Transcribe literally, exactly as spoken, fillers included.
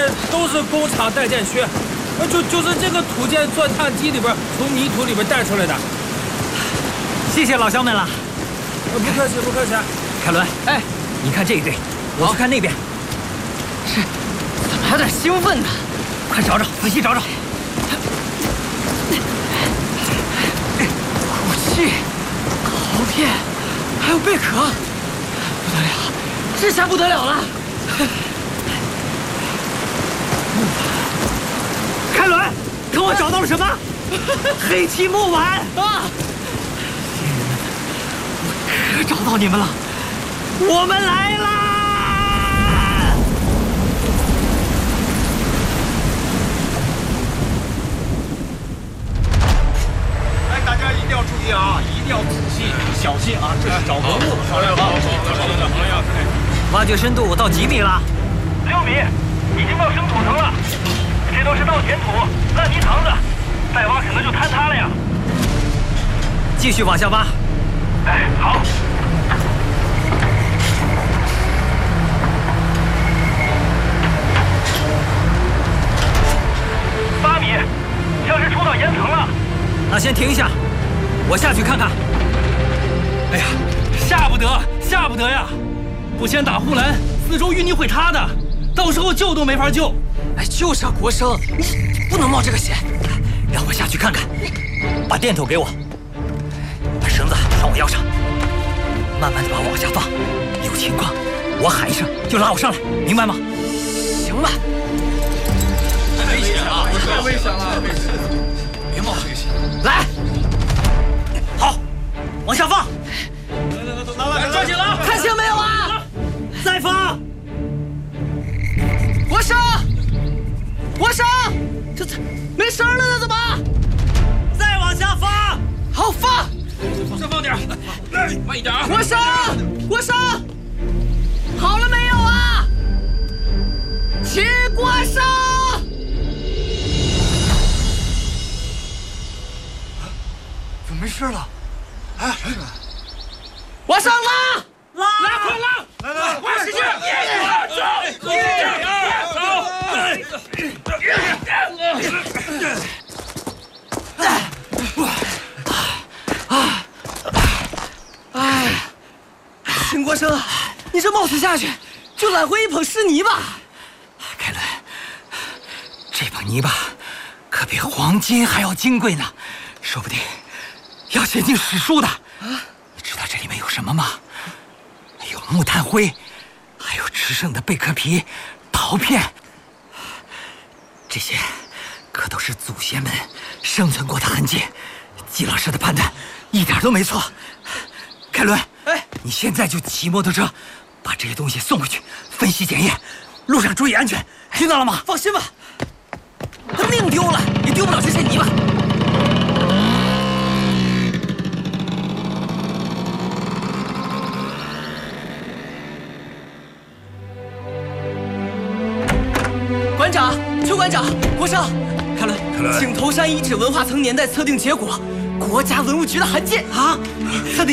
些都是工厂待件区，就就是这个土建钻探机里边从泥土里边带出来的。 谢谢老乡们了。 不客气，不客气。 凯伦，哎，你看这一队，我去看那边。 是，怎么有点兴奋呢？ 快找找，仔细找找。 武器、陶片，还有贝壳，不得了，这下不得了了！ 凯伦，看我找到了什么？黑漆木碗啊！ 仙人们，我可找到你们了，我们来啦！ 哎，大家一定要注意啊，一定要仔细小心啊，这是找文物。好嘞，好，好，好嘞， 挖掘深度到几米了？ 六米，已经到生土层了。这都是稻田土、烂泥塘子，再挖可能就坍塌了呀。 继续往下挖。 哎，好。八米，像是触到岩层了。 那先停一下，我下去看看。 哎呀，下不得，下不得呀！不先打护栏，四周淤泥会塌的，到时候救都没法救。 哎，就是啊，国生，你不能冒这个险。 让我下去看看，把电筒给我，把绳子穿我腰上，慢慢的把我往下放，有情况我喊一声就拉我上来，明白吗？ 行吧。 太危险了，太危险了，别冒这个险。 来， 好，往下放。 来来来，抓紧了， 看清没有啊？ 再放。 国生，国生，这这没声了呢，怎么？ 再往下放。 好，放。 再放点，来，慢一点啊。 国生，国生，好了没有啊？齐国生。 怎么没事了？哎， 往上拉， 拉， 拉，快拉！来来，快使劲！走， 哎，秦国生，你这冒死下去，就揽回一捧湿泥吧。 凯伦，这捧泥巴可比黄金还要金贵呢，说不定要写进史书的。你知道这里面有什么吗？有木炭灰，还有吃剩的贝壳皮、陶片，这些可都是祖先们生存过的痕迹。季老师的判断一点都没错。凯伦， 哎， 你现在就骑摩托车把这些东西送回去，分析检验，路上注意安全，听到了吗？ 放心吧，他命丢了也丢不了这些泥巴。馆长，邱馆长，国生，凯伦， 凯伦井头山遗址文化层年代测定结果，国家文物局的函件啊，测定。